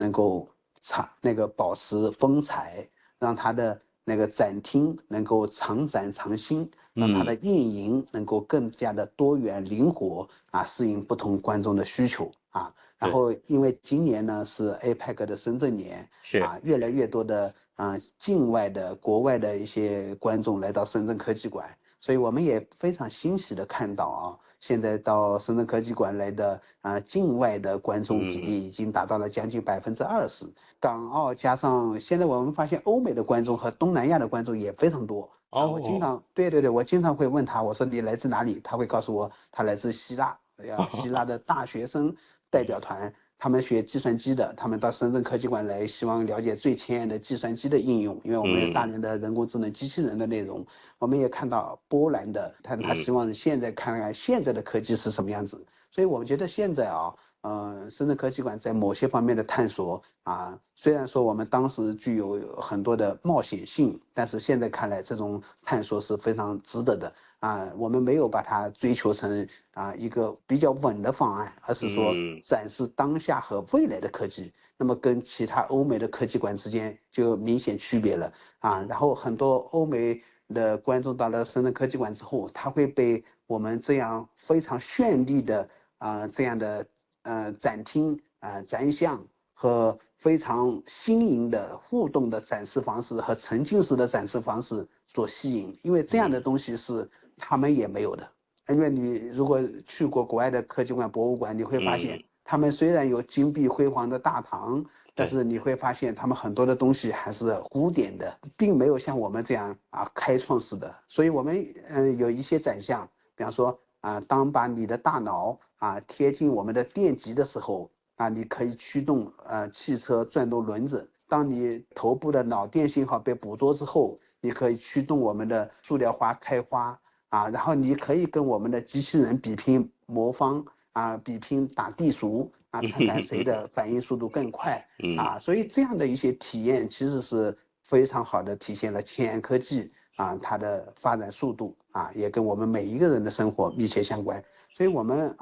能够保持风采，让它的那个展厅能够常展常新，让它的运营能够更加的多元灵活适应不同观众的需求然后因为今年呢是 APEC 的深圳年越来越多的境外的国外的一些观众来到深圳科技馆，所以我们也非常欣喜的看到现在到深圳科技馆来的境外的观众比例已经达到了将近20%，港澳加上现在我们发现欧美的观众和东南亚的观众也非常多我经常我经常会问他，我说你来自哪里？他会告诉我他来自希腊，希腊的大学生代表团。他们学计算机的，他们到深圳科技馆来，希望了解最前沿的计算机的应用，因为我们有大量的人工智能机器人的内容。我们也看到波兰的，他希望现在看看现在的科技是什么样子。所以我们觉得现在深圳科技馆在某些方面的探索虽然说我们当时具有很多的冒险性，但是现在看来这种探索是非常值得的我们没有把它追求成一个比较稳的方案，而是说展示当下和未来的科技。那么跟其他欧美的科技馆之间就明显区别了然后很多欧美的观众到了深圳科技馆之后，他会被我们这样非常绚丽的这样的展厅展项和非常新颖的互动的展示方式和沉浸式的展示方式所吸引，因为这样的东西是他们也没有的。因为你如果去过国外的科技馆、博物馆，你会发现他们虽然有金碧辉煌的大堂，但是你会发现他们很多的东西还是古典的，并没有像我们这样开创式的。所以我们有一些展项，比方说当把你的大脑贴近我们的电极的时候你可以驱动汽车转动轮子。当你头部的脑电信号被捕捉之后，你可以驱动我们的塑料花开花然后你可以跟我们的机器人比拼魔方比拼打地鼠看看谁的反应速度更快所以这样的一些体验其实是非常好的体现了前沿科技它的发展速度也跟我们每一个人的生活密切相关。所以我们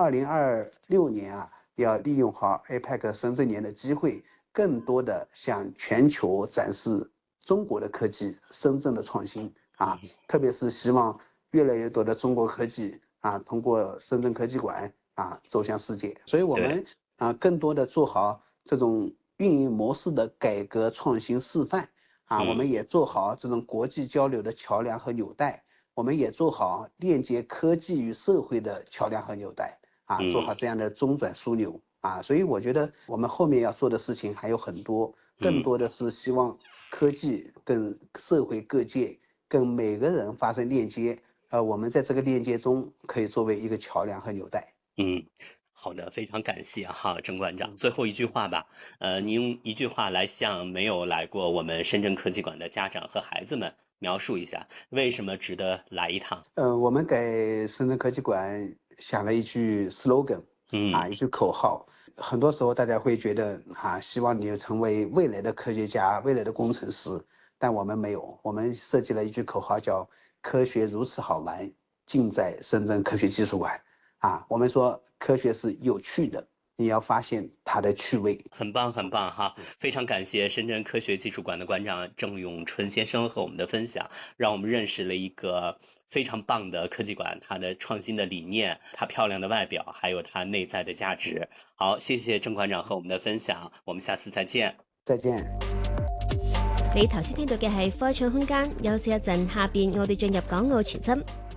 2026年要利用好 APEC 深圳年的机会，更多的向全球展示中国的科技、深圳的创新特别是希望越来越多的中国科技通过深圳科技馆走向世界。所以我们更多的做好这种运营模式的改革创新示范我们也做好这种国际交流的桥梁和纽带，我们也做好链接科技与社会的桥梁和纽带做好这样的中转枢纽所以我觉得我们后面要做的事情还有很多，更多的是希望科技跟社会各界跟每个人发生链接我们在这个链接中可以作为一个桥梁和纽带。 好的，非常感谢郑馆长。最后一句话吧，您用一句话来向没有来过我们深圳科技馆的家长和孩子们描述一下，为什么值得来一趟？ 我们给深圳科技馆想了一句 slogan，一句口号。很多时候大家会觉得希望你成为未来的科学家、未来的工程师，但我们没有。我们设计了一句口号叫"科学如此好玩，尽在深圳科学技术馆"我们说科学是有趣的，你要发现它的趣味。 很棒，很棒非常感谢深圳科学技术馆的馆长郑永春先生和我们的分享，让我们认识了一个非常棒的科技馆，它的创新的理念，它漂亮的外表，还有它内在的價值。好，謝謝鄭館長和我們的分享，我們下次再見。 再見。 你頭先聽到嘅係科創空間，休息一陣，下邊我哋進入港澳傳真。